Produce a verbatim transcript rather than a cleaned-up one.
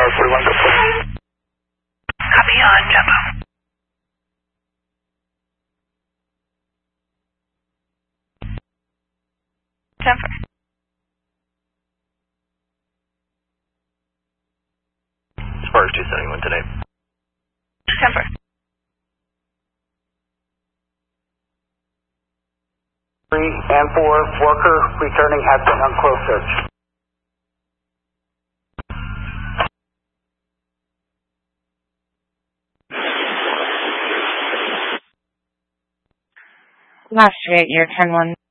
forty-one, go for it. Copy on, Jumbo. Jennifer. Sparks two seventy-one today. Jennifer. Three and four, worker returning has been on close search. Last straight, your turn one.